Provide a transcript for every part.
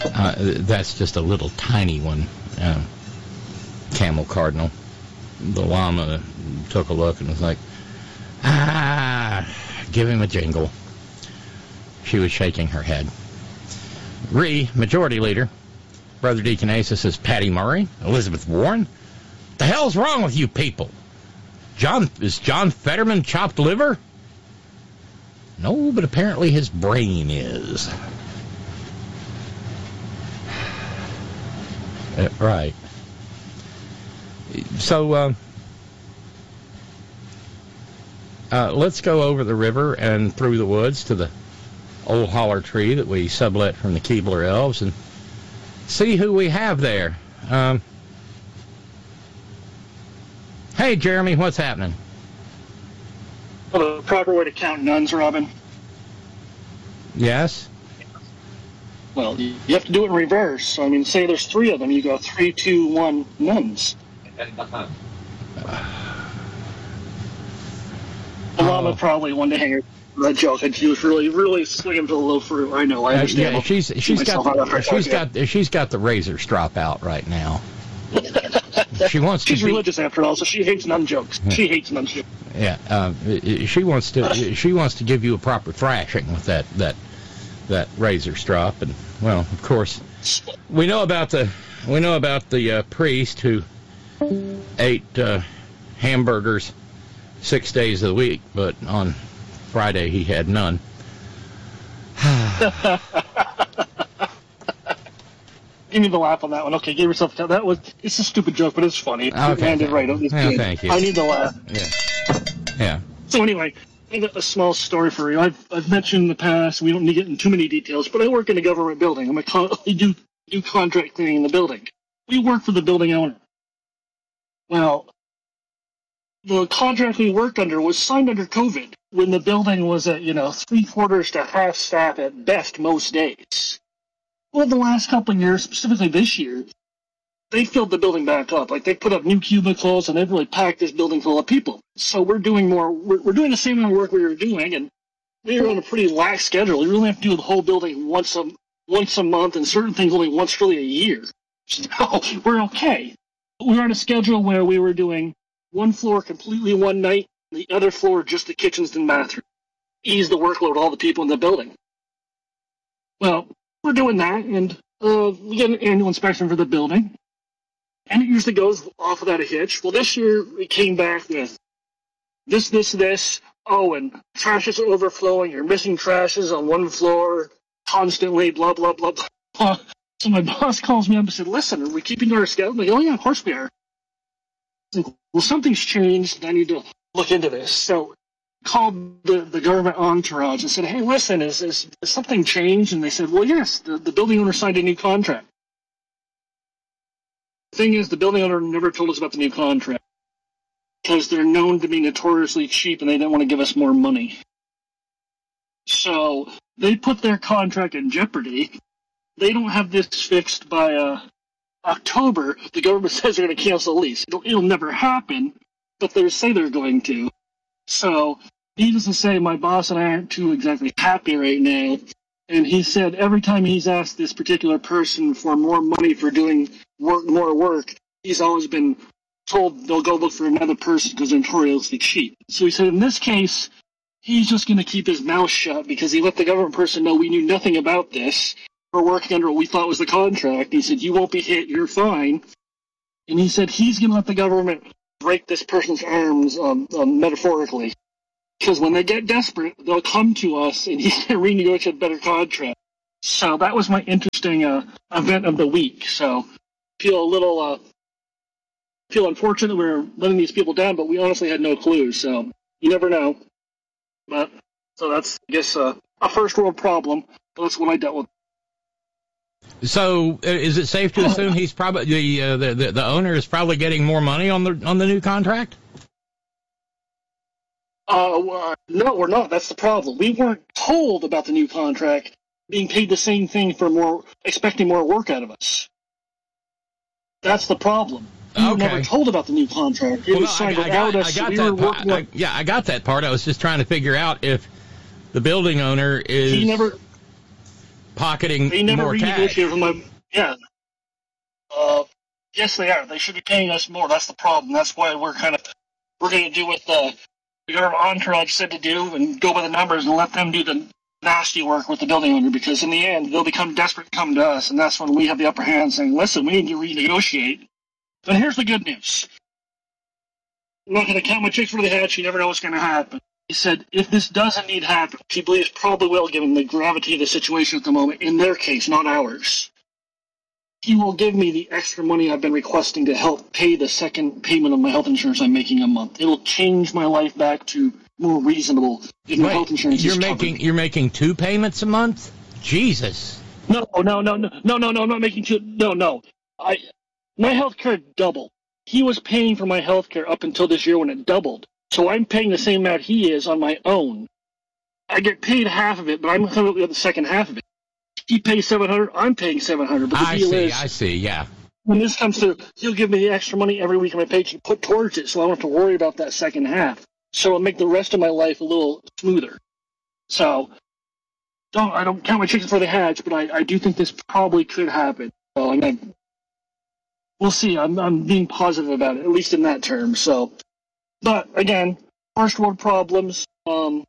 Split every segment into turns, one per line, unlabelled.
That's just a little tiny one, camel cardinal. The llama took a look and was like, give him a jingle. She was shaking her head. Majority Leader, Brother Deacon Asa says, Patty Murray, Elizabeth Warren, the hell's wrong with you people? Is John Fetterman chopped liver? No, but apparently his brain is. Right. So, let's go over the river and through the woods to the old holler tree that we sublet from the Keebler Elves and see who we have there. Hey, Jeremy, what's happening?
Well, the proper way to count nuns, Robin.
Yes?
Well, you have to do it in reverse. So, I mean, say there's 3 of them. You go 3, 2, 1, nuns. The llama probably wanted to hang her that joke, and she was really swinging for the low fruit. I know, I understand.
Yeah, she's got the razor strop out right now. She's
religious after all, so she hates nun jokes. She hates nun jokes.
Yeah, she wants to give you a proper thrashing with that razor strop, and well, of course, we know about the priest who ate hamburgers 6 days of the week, but on Friday he had none.
Give me the laugh on that one. Okay, give yourself it's a stupid joke, but it's funny.
Okay.
Landed right. It's good.
Thank you.
I need the laugh.
Yeah.
So anyway, I got a small story for you. I've mentioned in the past, we don't need to get into too many details, but I work in a government building. I do contract cleaning in the building. We work for the building owner. Well, the contract we worked under was signed under COVID when the building was at, 3/4 to half staff at best most days. Well, the last couple of years, specifically this year, they filled the building back up. Like, they put up new cubicles, and they've really packed this building full of people. So we're doing the same amount of work we were doing, and we were on a pretty lax schedule. We really have to do the whole building once a month, and certain things only once really a year. So we're okay. We were on a schedule where we were doing one floor completely one night, the other floor just the kitchens and bathroom. Ease the workload of all the people in the building. Well, we're doing that, and we get an annual inspection for the building, and it usually goes off without a hitch. Well, this year we came back with this. Oh, and trashes are overflowing. You're missing trashes on one floor constantly, blah, blah, blah, blah. So my boss calls me up and said, listen, are we keeping to our schedule? I'm like, oh, yeah, of course we are. Like, well, something's changed, and I need to look into this. So called the government entourage and said, hey, listen, is something changed? And they said, well, yes, the building owner signed a new contract. The thing is, the building owner never told us about the new contract because they're known to be notoriously cheap and they didn't want to give us more money. So they put their contract in jeopardy. They don't have this fixed by October. The government says they're going to cancel the lease. It'll never happen, but they say they're going to. So, needless to say, my boss and I aren't too exactly happy right now. And he said every time he's asked this particular person for more money for doing more work, he's always been told they'll go look for another person because they're notoriously cheap. So he said in this case, he's just going to keep his mouth shut because he let the government person know we knew nothing about this. We're working under what we thought was the contract. He said, you won't be hit, you're fine. And he said he's going to let the government break this person's arms metaphorically. Because when they get desperate, they'll come to us and he can renegotiate a better contract. So that was my interesting event of the week. So feel unfortunate that we're letting these people down, but we honestly had no clue. So you never know. But so that's, I guess, a first world problem. But that's what I dealt with.
So, is it safe to assume he's probably the owner is probably getting more money on the new contract?
No, we're not. That's the problem. We weren't told about the new contract, being paid the same thing for expecting more work out of us. That's the problem. We were never told about the new contract. It was signed without us.
I got that part. I was just trying to figure out if the building owner is pocketing
They never
more cash.
renegotiated with my, yeah. Yes, they are. They should be paying us more. That's the problem. That's why we're going to do what the our entourage said to do and go by the numbers and let them do the nasty work with the building owner, because in the end, they'll become desperate to come to us, and that's when we have the upper hand saying, listen, we need to renegotiate. But here's the good news. I'm not going to count my chicks for the hatch. You never know what's going to happen. He said, if this does indeed happen, which he believes probably will, given the gravity of the situation at the moment, in their case, not ours, he will give me the extra money I've been requesting to help pay the second payment of my health insurance I'm making a month. It'll change my life back to more reasonable. If my health insurance
you're making 2 payments a month? Jesus.
No, I'm not making 2. No. My health care doubled. He was paying for my health care up until this year when it doubled. So I'm paying the same amount he is on my own. I get paid half of it, but I'm coming up with the second half of it. He pays $700. I'm paying $700. But the deal is,
I see. Yeah.
When this comes through, he'll give me the extra money every week in my paycheck to put towards it, so I don't have to worry about that second half. So it'll make the rest of my life a little smoother. So I don't count my chickens before they hatch, but I do think this probably could happen. So we'll see. I'm being positive about it, at least in that term. So, but again, first world problems. I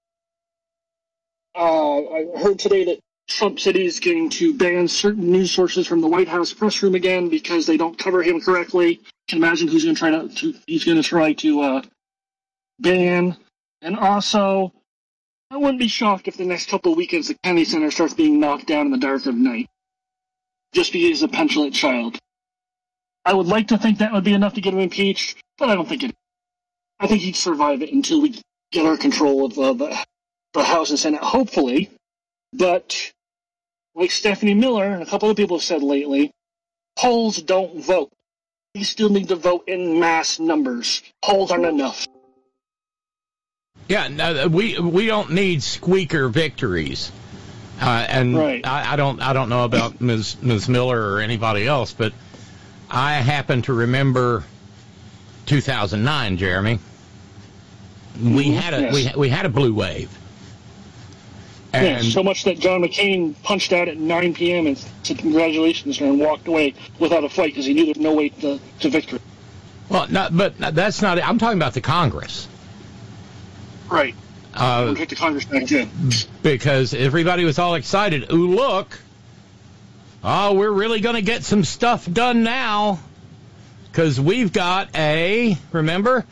heard today that Trump said he's going to ban certain news sources from the White House press room again because they don't cover him correctly. Can imagine who's going to try to ban. And also, I wouldn't be shocked if the next couple of weekends the Kennedy Center starts being knocked down in the dark of night, just because he's a petulant child. I would like to think that would be enough to get him impeached, but I don't think it. I think he'd survive it until we get our control of the House and Senate, hopefully. But like Stephanie Miller and a couple of people have said lately, polls don't vote. We still need to vote in mass numbers. Polls aren't enough.
Yeah, no, we don't need squeaker victories. And right. I don't know about Ms. Miller or anybody else, but I happen to remember 2009, Jeremy. We had a blue wave. And
so much that John McCain punched out at 9 p.m. and said congratulations and walked away without a fight because he knew there's no way to victory.
Well, but that's not it. I'm talking about the Congress.
Right. We'll take the Congress back in.
Because everybody was all excited. Ooh, look. Oh, we're really going to get some stuff done now. Because we've got remember,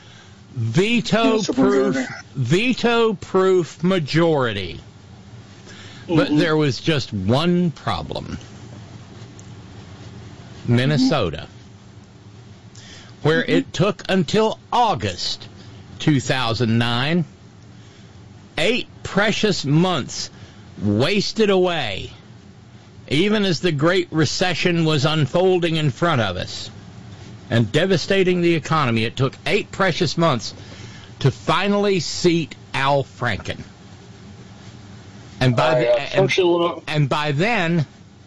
veto-proof majority. But there was just one problem. Minnesota. Where it took until August 2009, 8 precious months wasted away, even as the Great Recession was unfolding in front of us and devastating the economy. It took 8 precious months to finally seat Al Franken. And by then,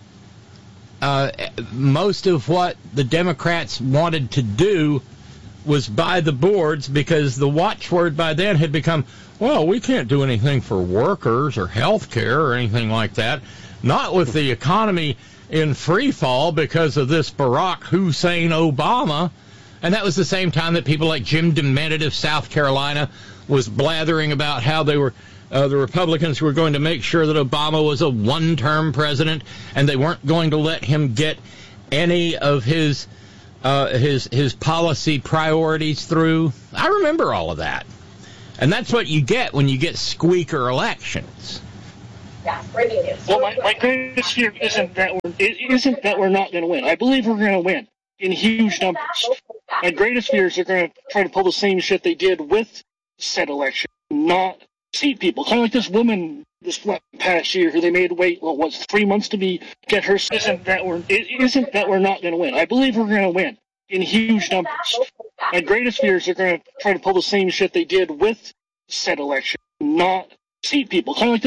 most of what the Democrats wanted to do was buy the boards, because the watchword by then had become, well, we can't do anything for workers or health care or anything like that. Not with the economy in free fall because of this Barack Hussein Obama. And that was the same time that people like Jim DeMented of South Carolina was blathering about how they were the Republicans were going to make sure that Obama was a one-term president, and they weren't going to let him get any of his policy priorities through. I remember all of that. And that's what you get when you get squeaker elections.
Yeah, breaking news.
Well, my greatest fear isn't that we're not going to win. I believe we're going to win in huge numbers. My greatest fear is they're going to try to pull the same shit they did with said election, not seat people. Kind of like this woman this past year who they made wait, 3 months to get her. Isn't that we're not going to win. I believe we're going to win in huge numbers. My greatest fear is they're going to try to pull the same shit they did with said election, not seat people. Kind of like